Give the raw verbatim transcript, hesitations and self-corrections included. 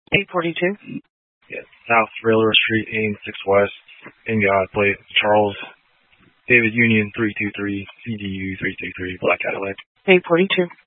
eight forty-two. Yeah, South Railroad Street, Aim six West, in God, plate Charles David Union three two three, C D U three two three, Black Cadillac. eight forty-two.